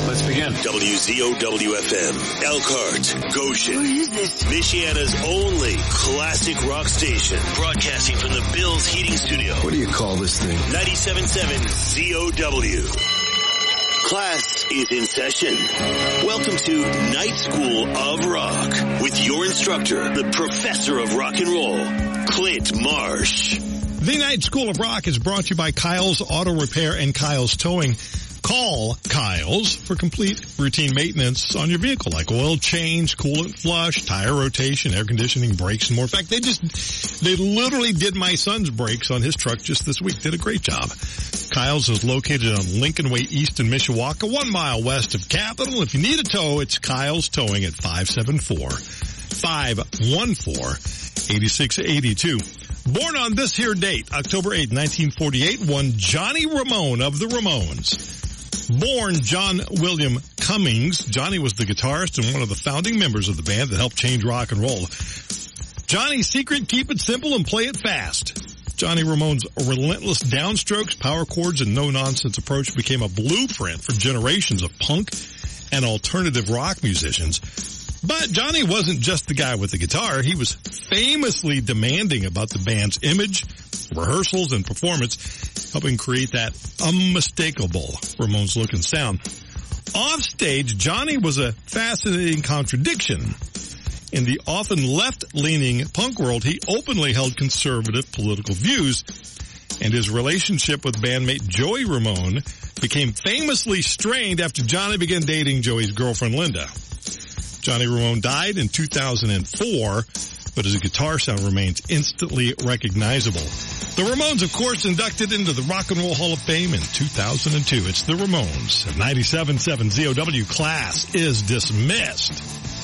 Let's begin. WZOW-FM, Elkhart, Goshen. Who is this? Michiana's only classic rock station. Broadcasting from the Bills Heating Studio. What do you call this thing? 97.7 ZOW. Class is in session. Welcome to Night School of Rock with your instructor, the professor of rock and roll, Clint Marsh. The Night School of Rock is brought to you by Kyle's Auto Repair and Kyle's Towing. Call Kyle's for complete routine maintenance on your vehicle, like oil change, coolant flush, tire rotation, air conditioning, brakes, and more. In fact, they literally did my son's brakes on his truck just this week. Did a great job. Kyle's is located on Lincoln Way East in Mishawaka, 1 mile west of Capitol. If you need a tow, it's Kyle's Towing at 574-514-8682. Born on this here date, October 8, 1948, one Johnny Ramone of the Ramones. Born John William Cummings, Johnny was the guitarist and one of the founding members of the band that helped change rock and roll. Johnny's secret, keep it simple and play it fast. Johnny Ramone's relentless downstrokes, power chords, and no-nonsense approach became a blueprint for generations of punk and alternative rock musicians. But Johnny wasn't just the guy with the guitar. He was famously demanding about the band's image, rehearsals, and performance, helping create that unmistakable Ramones look and sound. Offstage, Johnny was a fascinating contradiction. In the often left-leaning punk world, he openly held conservative political views, and his relationship with bandmate Joey Ramone became famously strained after Johnny began dating Joey's girlfriend Linda. Johnny Ramone died in 2004, but his guitar sound remains instantly recognizable. The Ramones, of course, inducted into the Rock and Roll Hall of Fame in 2002. It's the Ramones at 97.7 ZOW. Class is dismissed.